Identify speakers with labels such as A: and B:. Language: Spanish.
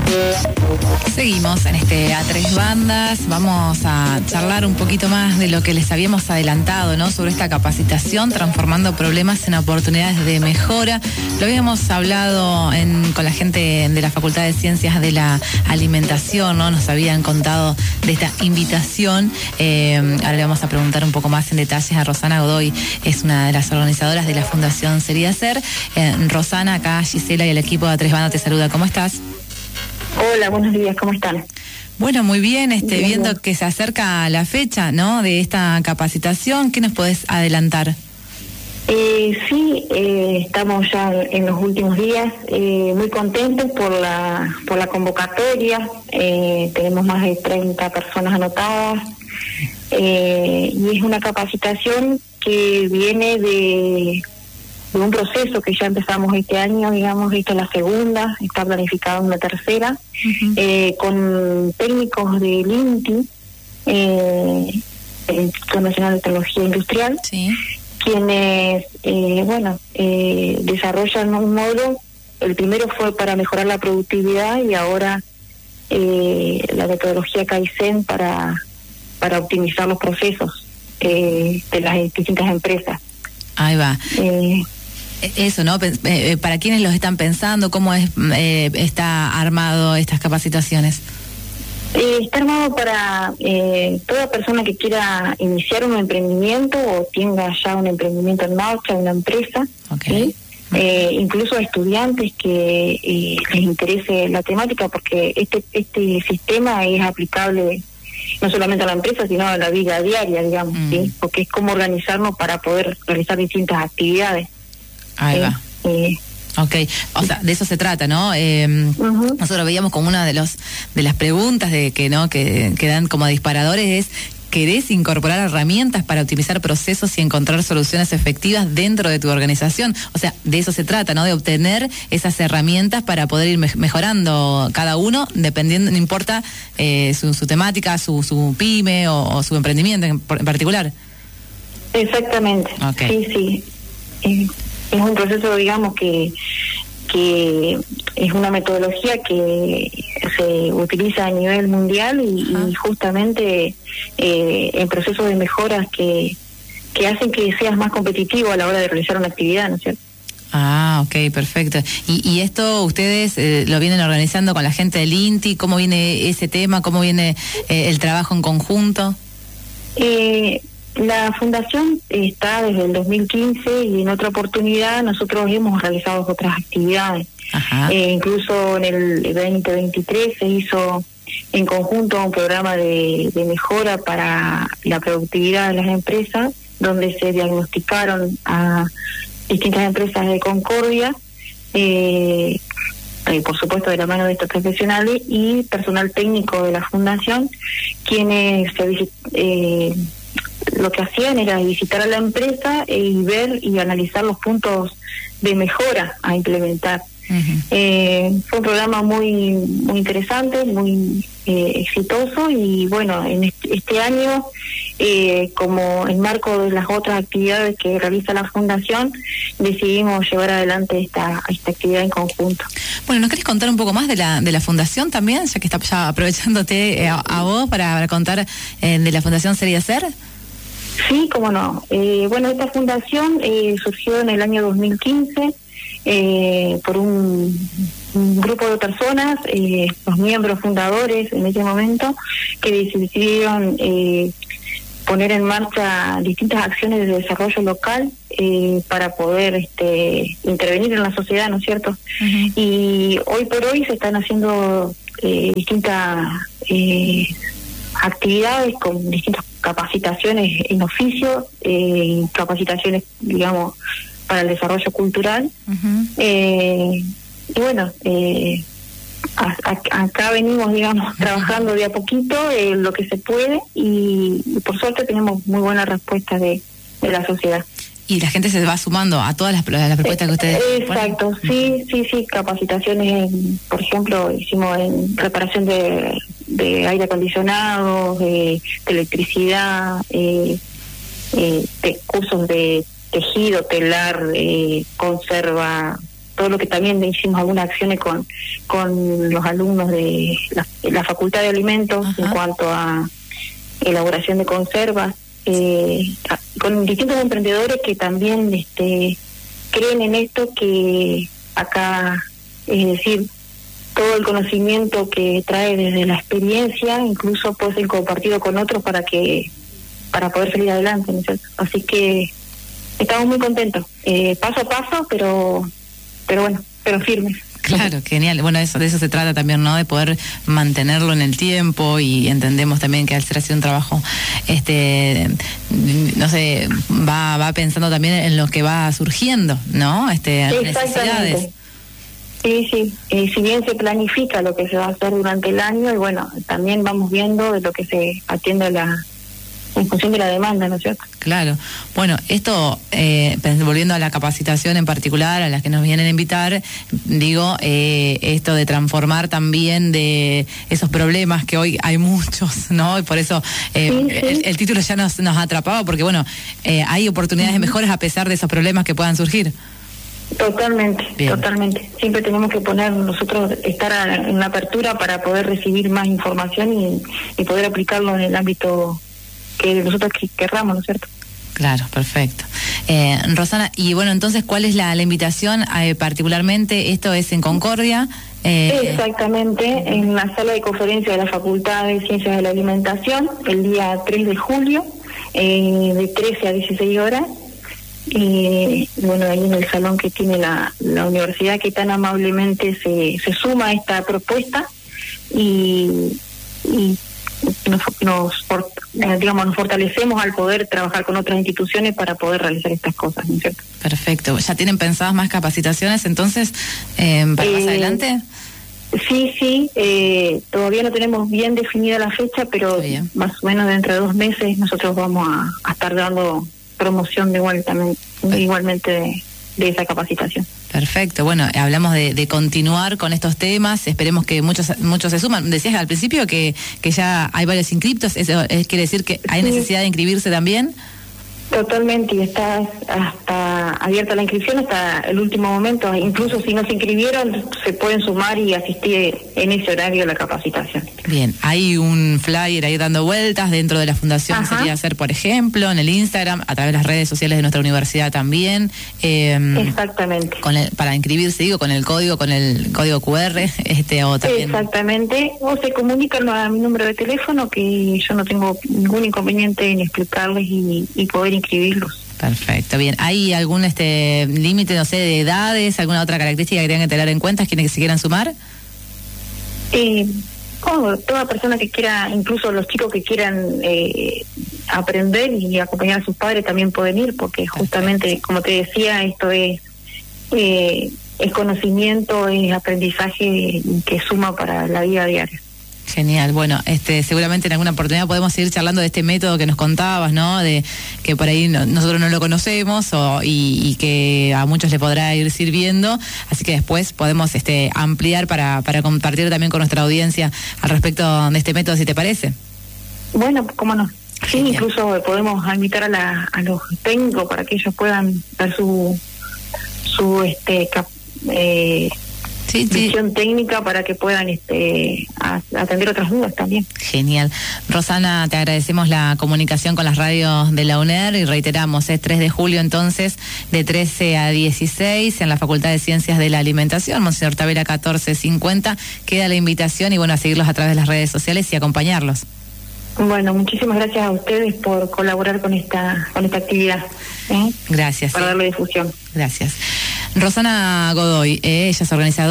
A: Seguimos en este A Tres Bandas. Vamos a charlar un poquito más de lo que les habíamos adelantado, ¿no? Sobre esta capacitación, transformando problemas en oportunidades de mejora. Lo habíamos hablado con la gente de la Facultad de Ciencias de la Alimentación, ¿no? Nos habían contado de esta invitación. Ahora le vamos a preguntar un poco más en detalles a Rosana Godoy, es una de las organizadoras de la Fundación Sería Ser. Rosana, acá Gisela y el equipo de A Tres Bandas te saluda. ¿Cómo estás?
B: Hola, buenos días, ¿cómo están?
A: Bueno, muy bien, viendo que se acerca la fecha, ¿no?, de esta capacitación, ¿qué nos podés adelantar?
B: Sí, estamos ya en los últimos días, muy contentos por la convocatoria. Tenemos más de 30 personas anotadas, y es una capacitación que viene de un proceso que ya empezamos este año, digamos, esta es la segunda, está planificada una tercera, con técnicos del INTI, el Instituto Nacional de Tecnología Industrial,
A: sí,
B: quienes, desarrollan un módulo. El primero fue para mejorar la productividad y ahora la metodología Kaizen para optimizar los procesos de las distintas empresas.
A: Ahí va. Eso, ¿no? Para quienes los están pensando, ¿cómo está armado estas capacitaciones?
B: Está armado para toda persona que quiera iniciar un emprendimiento o tenga ya un emprendimiento en marcha, una empresa,
A: okay.
B: ¿Sí? Incluso a estudiantes que les interese la temática, porque este sistema es aplicable no solamente a la empresa, sino a la vida diaria, digamos, ¿sí? Porque es como organizarnos para poder realizar distintas actividades.
A: Ahí va. Ok, o sea, de eso se trata, ¿no? Nosotros veíamos como una de las preguntas que dan como disparadores es: ¿querés incorporar herramientas para optimizar procesos y encontrar soluciones efectivas dentro de tu organización? O sea, de eso se trata, ¿no? De obtener esas herramientas para poder ir mejorando cada uno, dependiendo, no importa su temática, su pyme o su emprendimiento en particular.
B: Exactamente. Okay. Sí. Es un proceso, digamos, que es una metodología que se utiliza a nivel mundial y justamente en procesos de mejoras que hacen que seas más competitivo a la hora de realizar una actividad, ¿no es cierto?
A: Ah, ok, perfecto. ¿Y esto ustedes lo vienen organizando con la gente del INTI? ¿Cómo viene ese tema? ¿Cómo viene el trabajo en conjunto?
B: La fundación está desde el 2015 y en otra oportunidad nosotros hemos realizado otras actividades. Incluso en el 2023 se hizo en conjunto un programa de mejora para la productividad de las empresas, donde se diagnosticaron a distintas empresas de Concordia, por supuesto de la mano de estos profesionales y personal técnico de la fundación, quienes lo que hacían era visitar a la empresa y ver y analizar los puntos de mejora a implementar. Fue un programa muy muy interesante, muy exitoso, y bueno, en este año, como en marco de las otras actividades que realiza la Fundación, decidimos llevar adelante esta actividad en conjunto.
A: Bueno, ¿nos querés contar un poco más de la Fundación también, ya que está ya aprovechándote a vos para contar de la Fundación Sería Ser?
B: Sí, cómo no. Bueno, esta fundación surgió en el año 2015 por un grupo de personas, los miembros fundadores en ese momento, que decidieron poner en marcha distintas acciones de desarrollo local para poder intervenir en la sociedad, ¿no es cierto? Y hoy por hoy se están haciendo distintas actividades con distintas capacitaciones en oficio, capacitaciones, digamos, para el desarrollo cultural. Y bueno, acá venimos, digamos, trabajando de a poquito lo que se puede, y por suerte tenemos muy buena respuesta de la sociedad.
A: Y la gente se va sumando a todas las propuestas que ustedes
B: exacto, ponen. Sí, capacitaciones, por ejemplo, hicimos en reparación de aire acondicionado, de electricidad, de cursos de tejido, telar, conserva, todo lo que también hicimos algunas acciones con los alumnos de la Facultad de Alimentos. Ajá. En cuanto a elaboración de conservas, con distintos emprendedores que también creen en esto, que acá, es decir, todo el conocimiento que trae desde la experiencia, incluso puede ser compartido con otros para poder salir adelante, ¿no es cierto? Así que estamos muy contentos, paso a paso, pero bueno, pero firmes.
A: Claro, genial. Bueno, de eso se trata también, ¿no? De poder mantenerlo en el tiempo, y entendemos también que al ser así un trabajo, no sé, va pensando también en lo que va surgiendo, ¿no? Necesidades.
B: Sí. Si bien se planifica lo que se va a hacer durante el año, y bueno, también vamos viendo de lo que se atiende en función de la demanda, ¿no es cierto?
A: Claro. Bueno, esto, volviendo a la capacitación en particular, a las que nos vienen a invitar, digo, esto de transformar también de esos problemas que hoy hay muchos, ¿no? Y por eso el título ya nos atrapaba, porque bueno, hay oportunidades de mejoras a pesar de esos problemas que puedan surgir.
B: Totalmente. Siempre tenemos que estar en la apertura para poder recibir más información y poder aplicarlo en el ámbito que nosotros querramos, ¿no es cierto?
A: Claro, perfecto. Rosana, y bueno, entonces, ¿cuál es la invitación? Particularmente, esto es en Concordia.
B: Exactamente, en la sala de conferencia de la Facultad de Ciencias de la Alimentación, el día 3 de julio, de 13 a 16 horas. Bueno, ahí en el salón que tiene la universidad, que tan amablemente se suma a esta propuesta y nos fortalecemos al poder trabajar con otras instituciones para poder realizar estas cosas, ¿no es cierto?
A: Perfecto. ¿Ya tienen pensadas más capacitaciones entonces para más adelante?
B: Sí, todavía no tenemos bien definida la fecha, pero más o menos dentro de 2 meses nosotros vamos a estar dando promoción igualmente de esa capacitación.
A: Perfecto. Bueno, hablamos de continuar con estos temas. Esperemos que muchos se suman. Decías al principio que ya hay varios inscriptos. ¿Eso quiere decir que hay necesidad de inscribirse también?
B: Totalmente, y está hasta abierta la inscripción hasta el último momento. Incluso si no se inscribieron, se pueden sumar y asistir en ese horario a la capacitación.
A: Bien, hay un flyer ahí dando vueltas dentro de la fundación. Ajá. Sería hacer, por ejemplo, en el Instagram, a través de las redes sociales de nuestra universidad también.
B: Exactamente.
A: Para inscribirse, digo, con el código QR, o también.
B: Exactamente, o se comunican a mi número de teléfono, que yo no tengo ningún inconveniente en explicarles y poder inscribirlos.
A: Perfecto, bien. ¿Hay algún límite, no sé, de edades, alguna otra característica que tengan que tener en cuenta quienes se quieran sumar?
B: Toda persona que quiera, incluso los chicos que quieran aprender y acompañar a sus padres también pueden ir, porque justamente, como te decía, esto es conocimiento, es aprendizaje que suma para la vida diaria.
A: Genial. Bueno, seguramente en alguna oportunidad podemos seguir charlando de este método que nos contabas, ¿no? De que por ahí nosotros no lo conocemos y que a muchos le podrá ir sirviendo, así que después podemos ampliar para compartir también con nuestra audiencia al respecto de este método, si te parece.
B: Bueno, cómo no. Sí, genial. Incluso podemos invitar a los técnicos para que ellos puedan dar su visión técnica para que puedan atender otras dudas también.
A: Genial. Rosana, te agradecemos la comunicación con las radios de la UNER y reiteramos, es 3 de julio entonces, de 13 a 16 en la Facultad de Ciencias de la Alimentación, Monseñor Tavera 1450. Queda la invitación y bueno, a seguirlos a través de las redes sociales y acompañarlos.
B: Bueno, muchísimas gracias a ustedes por colaborar con esta actividad.
A: Gracias.
B: Para darle difusión.
A: Gracias. Rosana Godoy, ella es organizadora